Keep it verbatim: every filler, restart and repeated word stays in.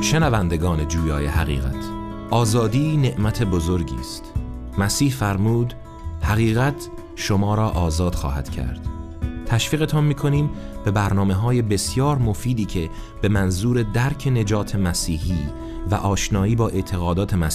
شنوندگان جویای حقیقت، آزادی نعمت بزرگی است. مسیح فرمود حقیقت شما را آزاد خواهد کرد. تشویقتان می‌کنیم به برنامه‌های بسیار مفیدی که به منظور درک نجات مسیحی و آشنایی با اعتقادات مسیحی